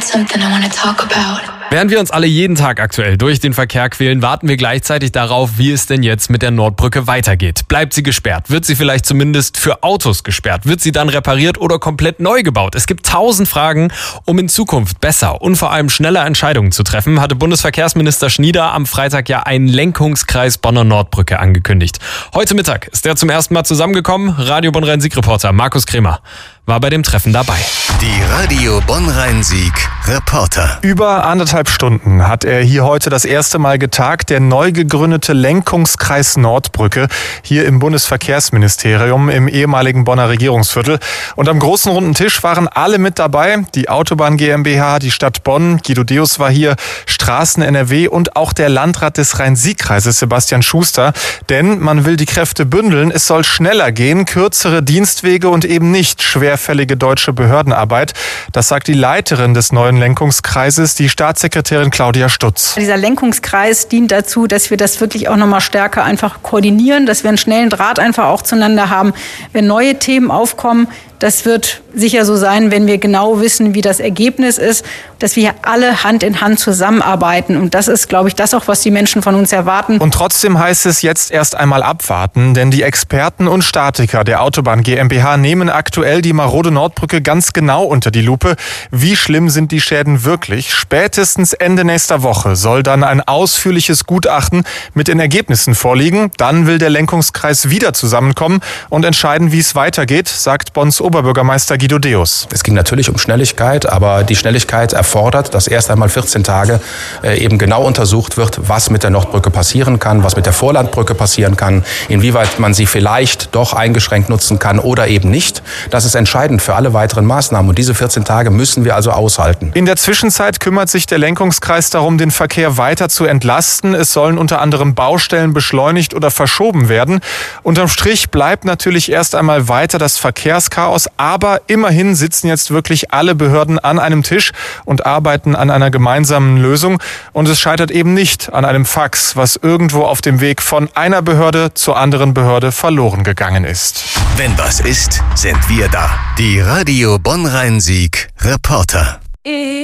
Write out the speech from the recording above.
something I want to talk about. Während wir uns alle jeden Tag aktuell durch den Verkehr quälen, warten wir gleichzeitig darauf, wie es denn jetzt mit der Nordbrücke weitergeht. Bleibt sie gesperrt? Wird sie vielleicht zumindest für Autos gesperrt? Wird sie dann repariert oder komplett neu gebaut? Es gibt 1000 Fragen, um in Zukunft besser und vor allem schneller Entscheidungen zu treffen, hatte Bundesverkehrsminister Schnieder am Freitag ja einen Lenkungskreis Bonner Nordbrücke angekündigt. Heute Mittag ist er zum ersten Mal zusammengekommen. Radio Bonn-Rhein-Sieg-Reporter Markus Kremer war bei dem Treffen dabei. Die Radio Bonn-Rhein-Sieg-Reporter. Über 1,5 Stunden hat er hier heute das erste Mal getagt, der neu gegründete Lenkungskreis Nordbrücke, hier im Bundesverkehrsministerium im ehemaligen Bonner Regierungsviertel. Und am großen runden Tisch waren alle mit dabei, die Autobahn GmbH, die Stadt Bonn, Guido Deus war hier, Straßen NRW und auch der Landrat des Rhein-Sieg-Kreises, Sebastian Schuster. Denn man will die Kräfte bündeln, es soll schneller gehen, kürzere Dienstwege und eben nicht schwerfällige deutsche Behördenarbeit. Das sagt die Leiterin des neuen Lenkungskreises, die Staatssekretärin Claudia Stutz. Dieser Lenkungskreis dient dazu, dass wir das wirklich auch nochmal stärker einfach koordinieren, dass wir einen schnellen Draht einfach auch zueinander haben, wenn neue Themen aufkommen. Das wird sicher so sein, wenn wir genau wissen, wie das Ergebnis ist, dass wir alle Hand in Hand zusammenarbeiten. Und das ist, glaube ich, das auch, was die Menschen von uns erwarten. Und trotzdem heißt es jetzt erst einmal abwarten, denn die Experten und Statiker der Autobahn GmbH nehmen aktuell die marode Nordbrücke ganz genau unter die Lupe. Wie schlimm sind die Schäden wirklich? Spätestens Ende nächster Woche soll dann ein ausführliches Gutachten mit den Ergebnissen vorliegen. Dann will der Lenkungskreis wieder zusammenkommen und entscheiden, wie es weitergeht, sagt Bonns Oberbürgermeister Guido Deus. Es ging natürlich um Schnelligkeit, aber die Schnelligkeit erfordert, dass erst einmal 14 Tage eben genau untersucht wird, was mit der Nordbrücke passieren kann, was mit der Vorlandbrücke passieren kann, inwieweit man sie vielleicht doch eingeschränkt nutzen kann oder eben nicht. Das ist entscheidend für alle weiteren Maßnahmen und diese 14 Tage müssen wir also aushalten. In der Zwischenzeit kümmert sich der Lenkungskreis darum, den Verkehr weiter zu entlasten. Es sollen unter anderem Baustellen beschleunigt oder verschoben werden. Unterm Strich bleibt natürlich erst einmal weiter das Verkehrschaos, aber immerhin sitzen jetzt wirklich alle Behörden an einem Tisch und arbeiten an einer gemeinsamen Lösung. Und es scheitert eben nicht an einem Fax, was irgendwo auf dem Weg von einer Behörde zur anderen Behörde verloren gegangen ist. Wenn was ist, sind wir da. Die Radio Bonn-Rhein-Sieg-Reporter.